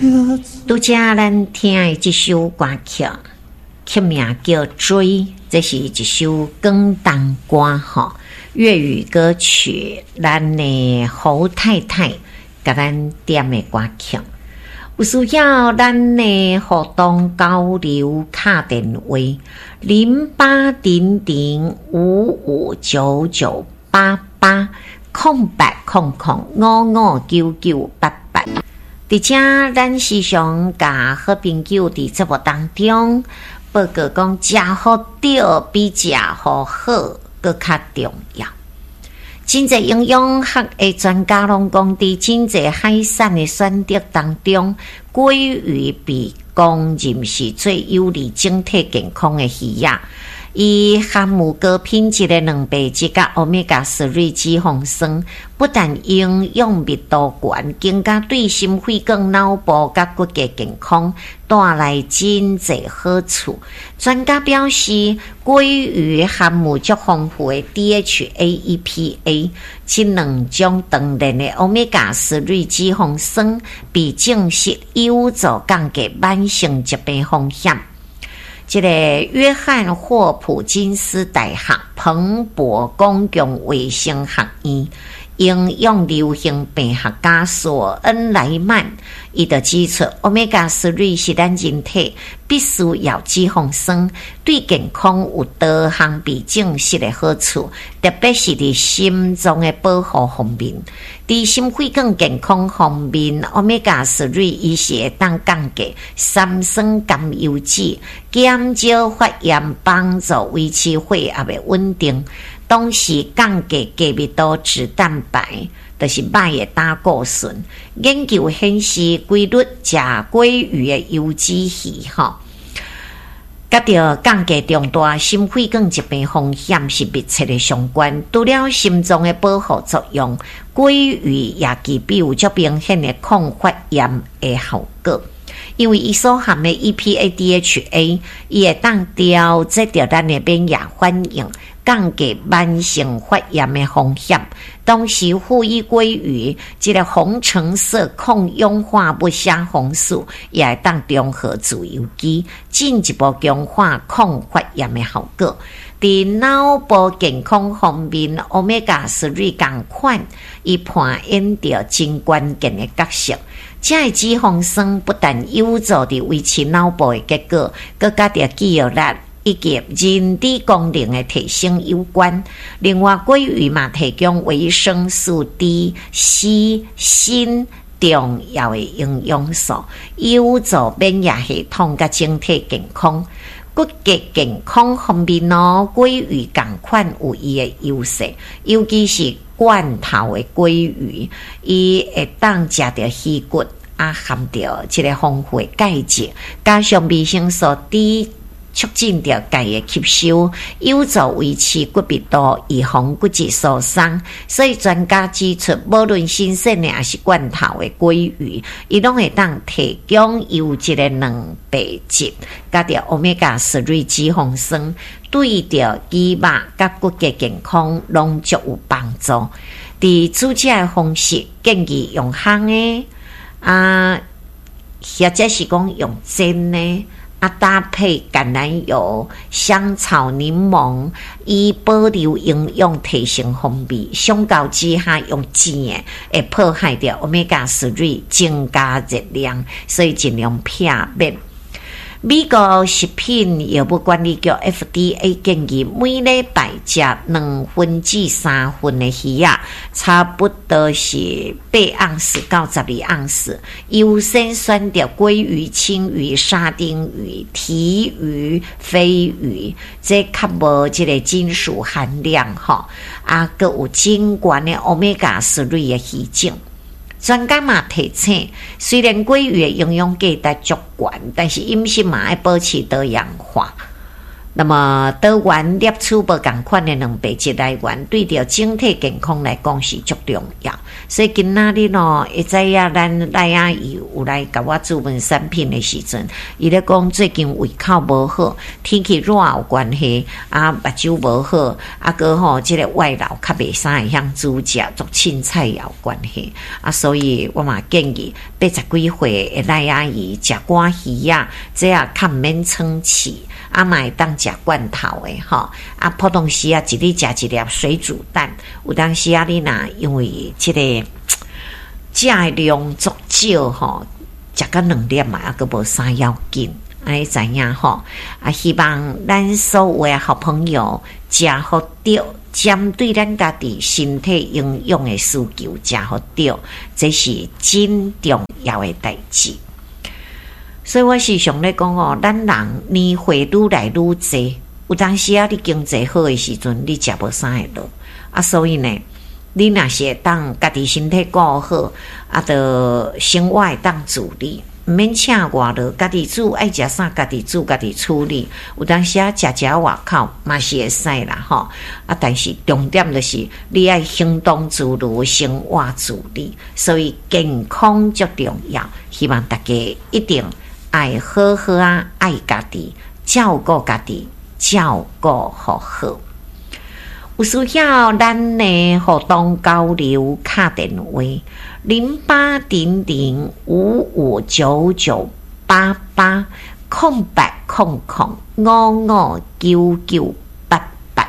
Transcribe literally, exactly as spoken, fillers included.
拄则咱听的这首歌曲，曲名叫《追》，这是一首广东歌吼，粤语歌曲。咱的侯太太甲咱点的歌曲，有需要咱的互动交流卡电话零八零零五五九九八八空八空空五五九九八八。伫遮咱时常甲好朋友伫节目当中报告讲，食好对比食好好搁较重要。真侪营养学的专家拢讲，伫真侪海产的选择当中，鲑鱼比公认是最有利整体健康的鱼啊。伊含有高品质的蛋白质甲欧米伽三脂肪酸，不但营养密度悬，更加对心血管、脑部甲骨骼健康带来真侪好处。专家表示，鲑鱼含有足丰富的 D H A、E P A 这两种长链的欧米伽三脂肪酸，被证实有助降低慢性疾病风险。这个约翰霍普金斯大学彭博公共卫生学院应用流行病学家索恩莱曼，伊就指出，欧米伽三是咱人体必须要脂肪酸，对健康有多项被证实的好处，特别是伫心脏的保护方面。伫心血管健康方面，欧米伽三伊是会当降低三酸甘油酯，减少发炎，帮助维持血压的稳定。同时降低低密度脂蛋白，就是歹的胆固醇。研究显示，规律食鲑鱼的油脂鱼吼，甲着降低重大心血管疾病风险是密切的相关。除了心脏的保护作用，鲑鱼也具备有足明显的抗发炎的效果。因为伊所含的 E P A、D H A， 伊会当调节着咱的免疫反应，降低慢性发炎的风险。同时，富裕鲑鱼这个红橙色抗氧化物虾红素也会当中和自由基，进一步强化抗发炎的效果。伫脑部健康方面，欧米伽三同款，伊扮演着真关键的角色。这的脂肪酸不但有助伫维持脑部的结果，佮甲着肌肉力以及人体功能的提升有关。另外，鲑鱼嘛提供维生素 D、C、锌重要的营养素，有助免疫系统甲整体健康。骨骼健康方面哦，鲑鱼同款有伊的优势，尤其是罐头的鲑鱼，伊会当食到鱼骨啊，含着这个丰富的钙质，加上维生素 D， 促进着钙的吸收，有助维持骨密度，预防骨质疏松。所以专家指出，无论新鲜的还是罐头的鲑鱼，伊拢会当提供优质的蛋白质，加着欧米伽三脂肪酸，对着肌肉甲骨骼健康拢足有帮助。伫煮食的方式，建议用烘的啊，或者是讲用煎的。啊，搭配橄榄油、香草、柠檬，以保留营养、提升风味。相较之下，用煎的会破坏掉欧米伽三，增加热量，所以尽量避免。美国食品药物管理局 F D A 建议每礼拜食两分至三分的鱼啊，差不多是八盎司到十二盎司。优先选择鲑鱼、青鱼、沙丁鱼、鲫鱼、鲱鱼，这较无这个金属含量吼，啊，佮有真悬的欧米伽三的鱼种。专家嘛提醒，虽然鲑鱼的营养价值足悬，但是饮食嘛要保持多样化。 那么多元摄取无同款的蛋白质来源，对着整体健康来讲是足重要。所以今仔日咯，会知影咱赖阿姨有来甲我咨问产品的时阵，伊咧讲最近胃口无好，天气热有关系，啊，目睭无好，啊个吼，即、这个外劳较袂啥会晓煮食，做凊彩也有关系。啊，所以我嘛建议八十几岁的赖阿姨食肝鱼啊，这啊较毋免撑起。啊，嘛会当食罐头的吼，啊，普通时啊，一日食一粒水煮蛋，有当时啊，你若因为即、这个食的量足少吼，食到两粒嘛，啊，个无啥要紧，安尼知影吼？啊，希望咱所有的好朋友食好着，针对咱家己身体营养的需求食好着，这是真重要的代志。所以我时常咧讲哦，咱人年岁愈来愈济，有当时啊，你经济好的时阵，你食无啥会落啊。所以呢，你若是会当家己身体顾好，啊，着生活会当自理，毋免请外劳，家己煮爱食啥，家己煮家己处理。有当时啊，食食外口嘛是会使啦吼。啊，但是重点就是你爱行动自如，生活自理，所以健康足重要。希望大家一定爱好好啊，爱家己，照顾家己，照顾好好。有需要咱呢互动交流，卡电话零八零零五五九九八八空白空空五五九九